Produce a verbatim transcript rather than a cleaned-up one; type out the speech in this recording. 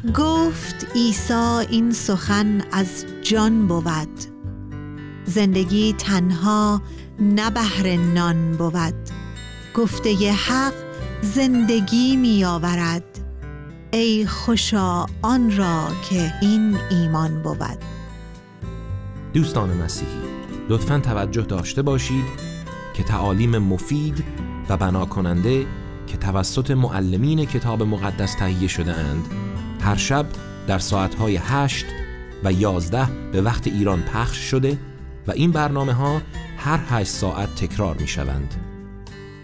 گفت عیسی این سخن از جان بود، زندگی تنها نه بهر نان بود. گفته حق زندگی می آورد، ای خوشا آن را که این ایمان بود. دوستان مسیحی، لطفاً توجه داشته باشید که تعالیم مفید و بنا کننده که توسط معلمین کتاب مقدس تهیه شده اند هر شب در ساعتهای هشت و یازده به وقت ایران پخش شده و این برنامه ها هر هشت ساعت تکرار می شوند.